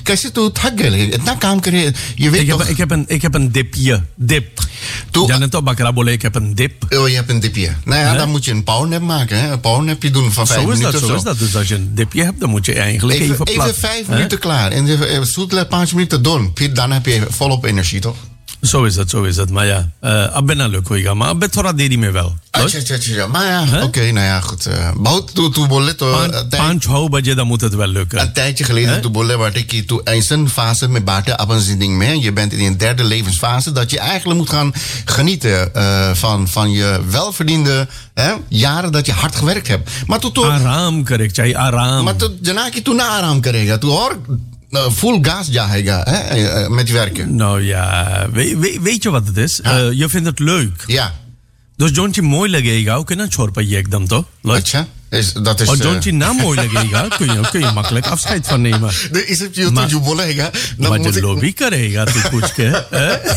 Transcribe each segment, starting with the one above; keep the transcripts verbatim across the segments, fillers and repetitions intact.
कैसे तू थक गए इतना काम करे je weet ik toch heb, ik heb een ik heb een dipje dip Toen- Janet to bakra bole ik heb een dip. oh je hebt een dipje nou ja Hè? dan moet je een powernap maken hè? Een powernapje doen van vijf Zo is dat, minuten zo of is dat. Dus als je een dipje hebt, dan moet je eigenlijk even, even, plat. even vijf Hè? minuten klaar en even zoetele vijf minuten doen Puis dan heb je volop energie toch Zo is het, zo is het. Maar ja, uh, ab ben leuk hoor, maar ab ben thora deri me wel. Ah, tja, tja, tja. Maar ja, oké, okay, nou ja, goed. Uh, Bout toen toen boleto Panch hou badje, dan moet het wel lukken. een tijdje geleden toen bolle waar ik toen eens een fase met baten op een ding mee. Je bent in een derde levensfase dat je eigenlijk moet gaan genieten uh, van van je welverdiende hè, jaren dat je hard gewerkt hebt. Maar toen toen Aram correct, chai aram. maar toen daarna je toen na aram krijgen. Toen hoor uh, full gas ja hè, uh, met werken. Nou ja, we, we, weet je wat het is? Ja. Uh, je vindt het leuk. Ja. Dus Jontje mooi leggen, ook in een chorpa jek dan toch? Tja, is dat is Als uh, Jontje na mooi leggen, kun je, kun je makkelijk afscheid van nemen. de is het je Maar- toen je bolle hè. Dan Maar moet je ik lobby krijgen, die koetske.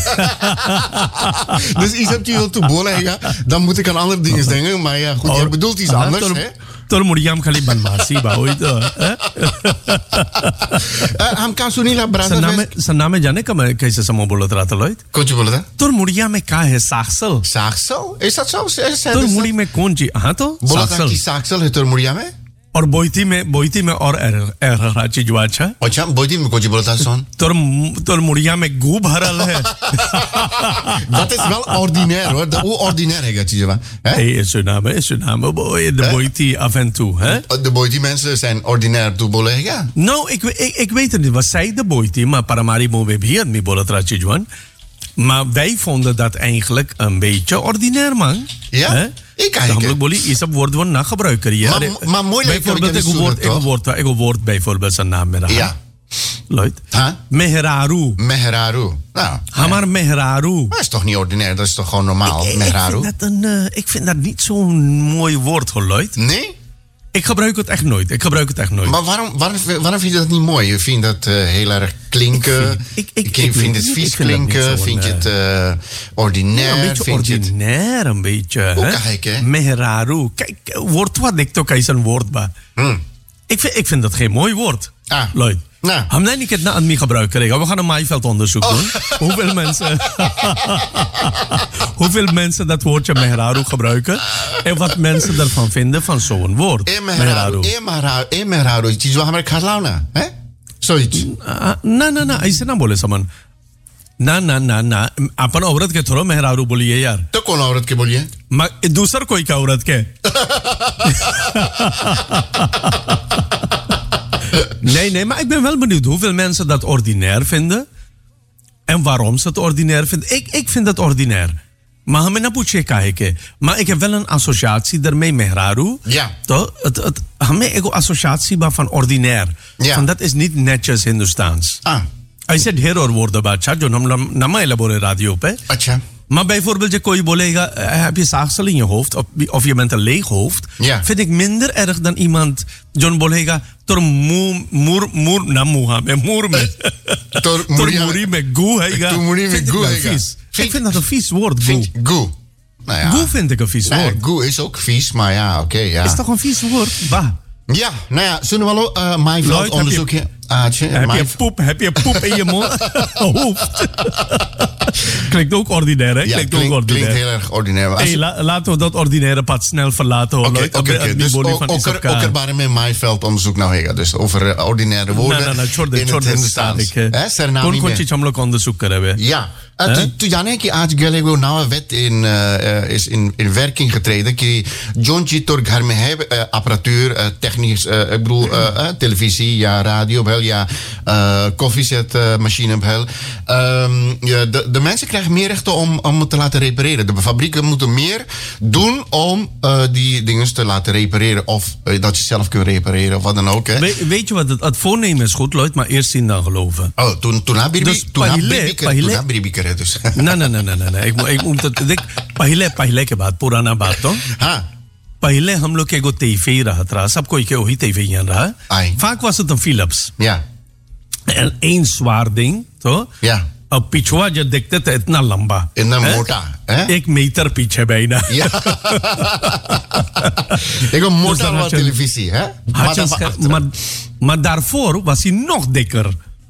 Dus iets heb je wil toe bolen, ja. Dan moet ik aan andere dingen denken. Maar ja, goed, je bedoelt iets anders, hè? Tor muriam kali ban masi ba hoy to. हम कहाँ सुनी ला Sa ब्राज़ा name sa name jane ka main kaise samo bolat raha tha loit. कौन सी बोला था Tor muriya mein ka hai saksel. साक्सल is dat zo Tor muri mein kaun chi ha to बोला था कि saksel. साक्सल है तुरमुरिया में Aur boiti mein boiti mein aur er er rachi jo acha. अच्छा बोधी में कुछ बोला था सोन Tor tor muriya mein gu bharal hai. dat is wel ordinair hoor hoe ordinair है क्या चीज़ है hè Hey is uw naam is uw naam boy de boiti af en toe hè. de boy die mensen zijn ordinair toe bolen ja Nou, ik, ik, ik weet het niet. Wat zei de boiti, maar paramari mo we hier mi bolat rachi joan. Maar wij vonden dat eigenlijk een beetje ordinair, man. Ja? Hè? Ik eigenlijk. Namelijk, Bolly, is op woord van nagebruiker. Ja? Maar- maar moeilijk Bijvoorbeeld, kan ik je niet woord, zoeken, ik woord, ik woord bijvoorbeeld zijn naam met haar. ja Lloyd. huh? Mehraru. Mehraru nou Hamar Mehraru. dat is toch niet ordinair dat is toch gewoon normaal Ik, ik, Mehraru vind dat een, uh, ik vind dat niet zo'n mooi woord, hoor, Lloyd. nee Ik gebruik het echt nooit. Ik gebruik het echt nooit. Maar waarom, waarom, waarom vind je dat niet mooi? Je vindt dat uh, heel erg klinken. Ik vind- ik- ik- ik, ik vind weet het niet, vies ik vind dat niet klinken. zo'n, Vind je het uh, ordinair? Ja, een beetje vind je het... ordinair, een beetje. Hoe hè? kijk, hè? Mehraru. Kijk, woord wat ik toch is een woord ba. Hmm. Ik vind, ik vind dat geen mooi woord. Ah. Lloyd. Nou. Ham nee, ik het na aan mij gebruiken. We gaan een maaiveldonderzoek Oh. doen. Hoeveel mensen... hoeveel mensen dat woordje Mehraru gebruiken. En wat mensen ervan vinden van zo'n woord. Eh, Mehraru. Eh, Mehraru. Eh, Mehraru. Het is wel maar Kharlauna. Hè? Zoiets. Ah, ना ना ना ऐसे ना बोले समन ना ना ना ना अपन औरत के थोड़ा मेहरारू बोलिए यार तो कौन औरत के बोलिए? म- दूसर कोई का औरत के nee, nee, maar ik ben wel benieuwd hoeveel mensen dat ordinair vinden. En waarom ze het ordinair vinden. Ik, ik vind het ordinair. Maar hame na puche kahe ke. Maar ik heb wel een associatie daarmee, Mehraru. Ja. To, het, het, hame ego associatie maar van ordinair. Ja. Van dat is niet netjes Hindoestaans. Ah, I said hero woorden bacha जो हम हम nama elabore radio पे अच्छा. maar bijvoorbeeld je kooi bolega eh, heb je zaagsel in je hoofd of, of je bent een leeg hoofd Ja. vind ik minder erg dan iemand John bolega tor moer moer moer na moha me moer me Tor tor moerie- moeri me goe hega Tor moerie me Vind ik goe wel hega. vies. Vind- Ik vind dat een vies woord Vind goe je goe? Nou ja. goe vind ik een vies Nee, woord goe is ook vies, maar ja, oké, ja. is toch een vies woord bah Ja, nou ja, zullen we wel uh, mijn Lloyd, heb veldonderzoekje... Aatje, heb je mijn- poep heb je poep in je mond hoofd klinkt ook ordinair hè Ja, klinkt klinkt, ook ordinair klinkt heel erg ordinair. maar als Hey, je- la- laten we dat ordinaire pad snel verlaten. hoor. Oké, Lloyd. oké, Ab- oké. ab- Dus die boli ook van ook Isabka. er bare met mijn veldonderzoek nou hega. Dus over uh, ordinaire woorden Na, na, na, छोड़ दे, in छोड़ het दे Hindustaans. static, Hè, है। Suriname कौन-कौन में. चीज हम लोग onderzoek करें हुए? Ja. Uh, Hè? tu- tu जाने कि आज गले वो नवा wet in uh, uh, is in, in werking getreden कि जोन चीज तोर घर में है uh, apparatuur, uh, technisch, uh, ik bedoel uh, uh, televisie, ja radio, wel, ja uh, koffiezetmachine, wel. Um, ja, de, de mensen krijgen meer rechten om, om het te laten repareren. De fabrieken moeten meer doen om uh, die dingen te laten repareren of uh, dat je zelf kunt repareren of wat dan ook. Hè. We- weet je wat, het, het voornemen is goed, Lloyd, maar eerst zien dan geloven. Oh, toen toen heb Dus toen heb पहले- ik पहले- toen heb ik er dus. ना ना ना ना ना ना एक एक मुंह तो देख पहले पहले के बाद पुराना बात तो Ha. पहले हम लोग के एगो तेईफे ही रहा था सब कोई के वही तेईफे ही रहा Ai. vaak was het een Philips Ja. en één zwaar ding तो Ja. अब पिछुआ जब देखते थे इतना लंबा इतना हैं? मोटा, हैं? एक मीटर पीछे bijna Ja. Ik heb een Dus motor dan van had je- televisie, hè? Had Maar je dan een van scher- achteren. maar, maar daarvoor was hij nog dikker.